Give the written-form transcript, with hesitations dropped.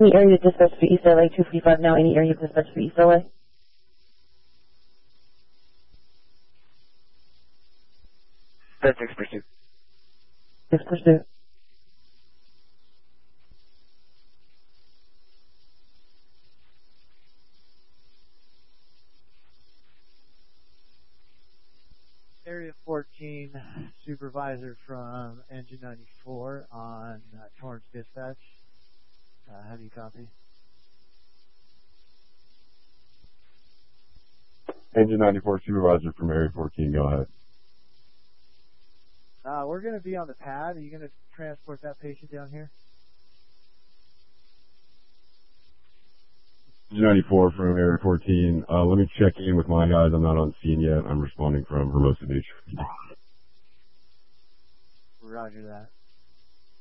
Any area dispatch for East LA 245 now. Any area dispatch for East LA? That's 6 pursuit. 6 pursuit. Area 14, supervisor from Engine 94 on Torrance Dispatch. How do you copy? Engine 94 supervisor from Area 14, go ahead. We're going to be on the pad. Are you going to transport that patient down here? Engine 94 from Area 14. Let me check in with my guys. I'm not on scene yet. I'm responding from Hermosa Beach. Roger that.